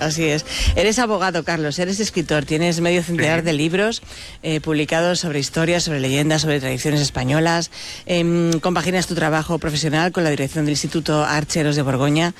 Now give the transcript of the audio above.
Así es. Eres abogado, Carlos, eres escritor, tienes medio centenar de libros publicados sobre historias, sobre leyendas, sobre tradiciones españolas. Compaginas tu trabajo profesional con la dirección del Instituto Archeros de Borgoña.